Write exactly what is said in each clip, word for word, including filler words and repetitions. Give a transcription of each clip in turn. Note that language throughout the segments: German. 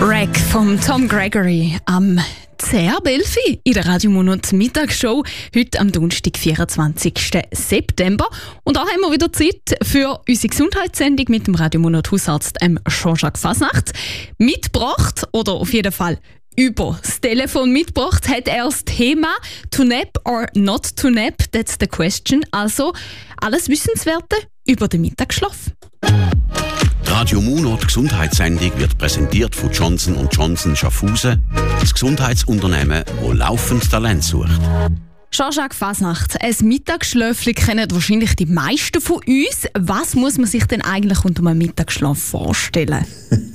Wreck von Tom Gregory am zehn ab elf in der Radio Monat Mittagsshow, heute am Donnerstag, vierundzwanzigsten September. Und auch haben wir wieder Zeit für unsere Gesundheitssendung mit dem Radio Monat Hausarzt ähm, Jean-Jacques Fasnacht. Mitgebracht, oder auf jeden Fall über das Telefon mitgebracht, hat er das Thema «To nap or not to nap?» That's the question. Also alles Wissenswerte über den Mittagsschlaf. Radio Monat Gesundheitssendung wird präsentiert von Johnson und Johnson Schaffhausen, das Gesundheitsunternehmen, das laufend Talent sucht. Jean-Jacques Fasnacht, ein Mittagsschläfchen kennen wahrscheinlich die meisten von uns. Was muss man sich denn eigentlich unter einem Mittagsschlaf vorstellen?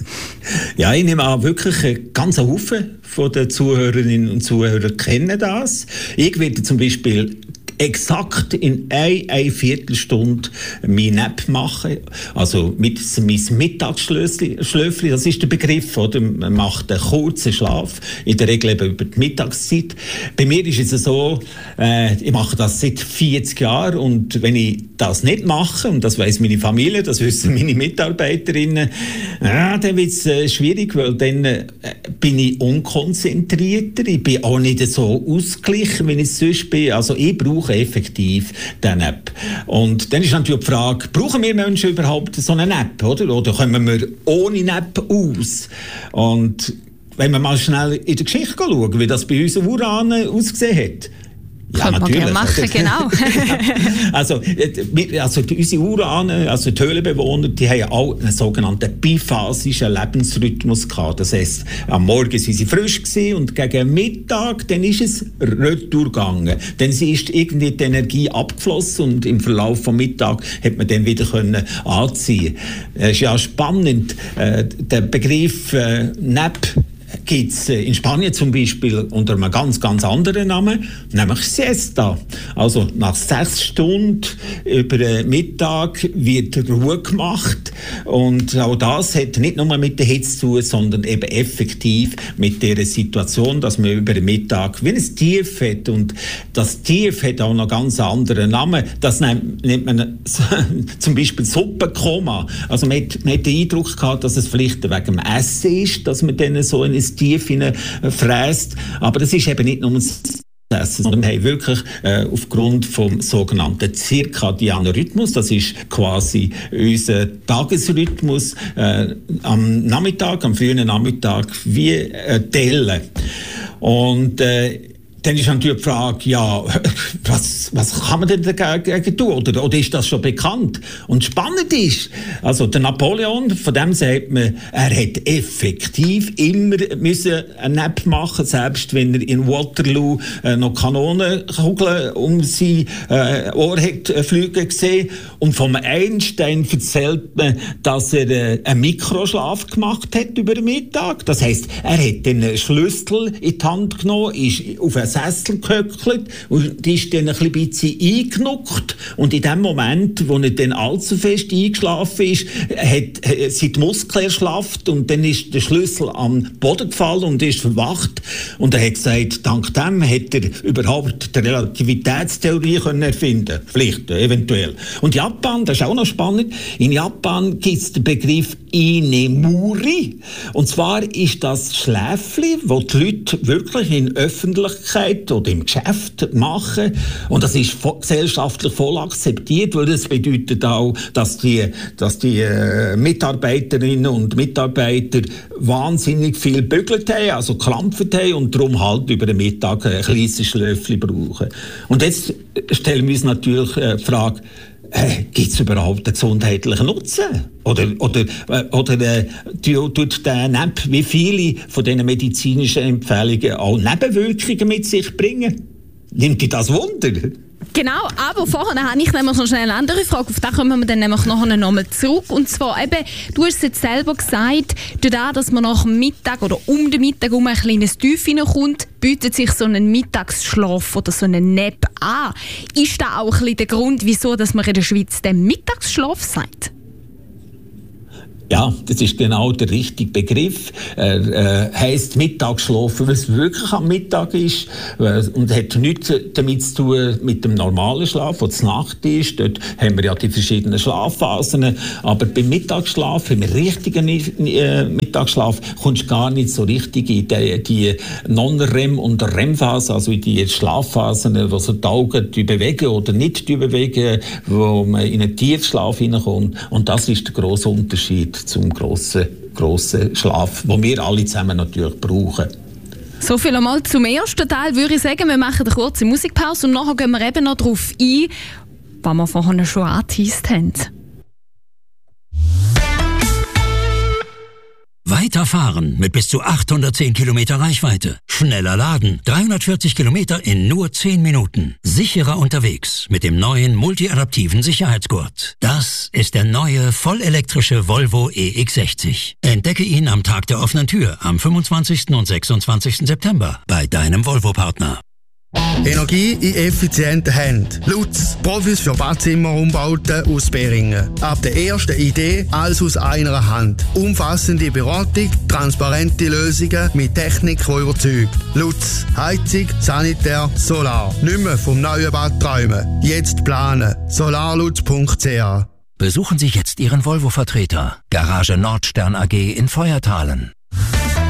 Ja, ich nehme an, wirklich ein ganzer Haufen von den Zuhörerinnen und Zuhörern kennen das. Ich werde zum Beispiel exakt in eine, eine Viertelstunde mein Nap machen. Also mit mein Mittagsschläfchen, das ist der Begriff, oder? Man macht einen kurzen Schlaf, in der Regel eben über die Mittagszeit. Bei mir ist es so, äh, ich mache das seit vierzig Jahren und wenn ich das nicht mache, und das weiss meine Familie, das wissen meine Mitarbeiterinnen, ja, dann wird es äh, schwierig, weil dann äh, bin ich unkonzentrierter, ich bin auch nicht so ausgeglichen, wie ich sonst bin. Also ich brauche effektiv den App. Und dann ist natürlich die Frage, brauchen wir Menschen überhaupt so eine App, oder? Oder kommen wir ohne App aus? Und wenn wir mal schnell in der Geschichte schauen, wie das bei unseren Urahnen ausgesehen hat. Ja, könnte man gerne machen, genau. also, also unsere Urahnen, also die Höhlenbewohner, die haben auch einen sogenannten biphasischen Lebensrhythmus gehabt. Das heisst, am Morgen waren sie frisch gewesen und gegen Mittag, dann ist es retour gegangen. Dann ist irgendwie die Energie abgeflossen und im Verlauf des Mittags hat man dann wieder können anziehen. Es ist ja spannend, äh, der Begriff äh, Nap gibt es in Spanien zum Beispiel unter einem ganz, ganz anderen Namen, nämlich Siesta. Also nach sechs Stunden über den Mittag wird Ruhe gemacht und auch das hat nicht nur mit der Hitze zu tun, sondern eben effektiv mit der Situation, dass man über den Mittag wie ein Tief hat und das Tief hat auch noch ganz anderen Namen. Das nennt, nennt man zum Beispiel Suppenkoma. Also man hat, man hat den Eindruck gehabt, dass es vielleicht wegen dem Essen ist, dass man dann so in ein Tief hineinfräst. Aber das ist eben nicht nur das Essen, sondern wir haben wirklich äh, aufgrund vom sogenannten zirkadianen Rhythmus, das ist quasi unser Tagesrhythmus, äh, am Nachmittag, am frühen Nachmittag, wie äh, Delle. Und äh, dann ist natürlich die Frage, ja, was, was kann man denn dagegen tun? Oder, oder ist das schon bekannt? Und spannend ist, also der Napoleon, von dem sagt man, er hat effektiv immer müssen eine Nap machen, selbst wenn er in Waterloo äh, noch Kanonenkugeln um sein äh, Ohr hat äh, fliegen gesehen. Und vom Einstein erzählt man, dass er äh, einen Mikroschlaf gemacht hat über den Mittag. Das heisst, er hat den Schlüssel in die Hand genommen, ist auf einen Sessel gehöckelt und die ist dann ein bisschen eingenuckt und in dem Moment, wo er dann allzu fest eingeschlafen ist, hat, hat, sind die Muskeln erschlafft und dann ist der Schlüssel am Boden gefallen und ist verwacht und er hat gesagt, dank dem hat er überhaupt die Relativitätstheorie können erfinden, vielleicht, eventuell. Und Japan, das ist auch noch spannend, in Japan gibt es den Begriff Inemuri und zwar ist das Schläfli, wo die Leute wirklich in Öffentlichkeit oder im Geschäft machen. Und das ist gesellschaftlich voll akzeptiert, weil das bedeutet auch, dass die, dass die äh, Mitarbeiterinnen und Mitarbeiter wahnsinnig viel bügelt haben, also gekrampft haben und darum halt über den Mittag ein kleines Schläfchen brauchen. Und jetzt stellen wir uns natürlich äh, die Frage, Äh, gibt es überhaupt einen gesundheitlichen Nutzen? Oder, oder, äh, oder äh, tut der Nap wie viele von diesen medizinischen Empfehlungen auch Nebenwirkungen mit sich bringen? Nimmt dich das Wunder? Genau, aber vorher habe ich nämlich noch schnell eine andere Frage, auf die kommen wir dann nämlich nachher nochmal zurück. Und zwar eben, du hast es jetzt selber gesagt, dadurch, dass man nach dem Mittag oder um den Mittag um ein kleines Tief hineinkommt, bietet sich so ein Mittagsschlaf oder so ein Nap an. Ist das auch ein bisschen der Grund, wieso dass man in der Schweiz den Mittagsschlaf sagt? Ja, das ist genau der richtige Begriff. Er äh, heisst Mittagsschlafen, weil es wirklich am Mittag ist äh, und hat nichts damit zu tun mit dem normalen Schlaf, der zur Nacht ist. Dort haben wir ja die verschiedenen Schlafphasen. Aber beim Mittagsschlaf, beim richtigen äh, Mittagsschlaf, kommst du gar nicht so richtig in die, die Non-R E M- und R E M-Phase, also in die Schlafphasen, wo so die Augen die bewegen oder nicht die bewegen, wo man in einen Tiefschlaf hineinkommt. Und das ist der grosse Unterschied zum grossen, grossen Schlaf, den wir alle zusammen natürlich brauchen. So viel einmal zum ersten Teil würde ich sagen, wir machen eine kurze Musikpause und nachher gehen wir eben noch darauf ein, was wir vorhin schon angeteased haben. Weiterfahren mit bis zu achthundertzehn Kilometer Reichweite. Schneller laden. dreihundertvierzig Kilometer in nur zehn Minuten. Sicherer unterwegs mit dem neuen multiadaptiven Sicherheitsgurt. Das ist der neue vollelektrische Volvo E X sechzig. Entdecke ihn am Tag der offenen Tür am fünfundzwanzigsten und sechsundzwanzigsten September bei deinem Volvo-Partner. Energie in effizienten Händen. Lutz, Profis für Badzimmerumbauten aus Beringen. Ab der ersten Idee, alles aus einer Hand. Umfassende Beratung, transparente Lösungen mit Technik, die überzeugt. Lutz, Heizung, Sanitär, Solar. Nicht mehr vom neuen Bad träumen. Jetzt planen. solarlutz punkt c h. Besuchen Sie jetzt Ihren Volvo-Vertreter. Garage Nordstern A G in Feuertalen.